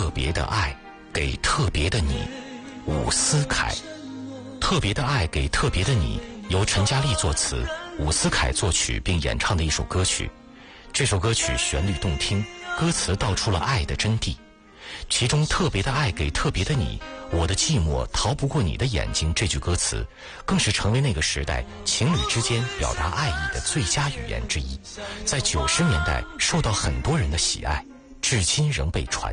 别的爱给特别的你，伍思凯。特别的爱给特别的你，由陈嘉丽作词，伍思凯作曲并演唱的一首歌曲。这首歌曲旋律动听，歌词道出了爱的真谛。其中特别的爱给特别的你，我的寂寞逃不过你的眼睛，这句歌词更是成为那个时代情侣之间表达爱意的最佳语言之一，在90年代受到很多人的喜爱，至今仍被传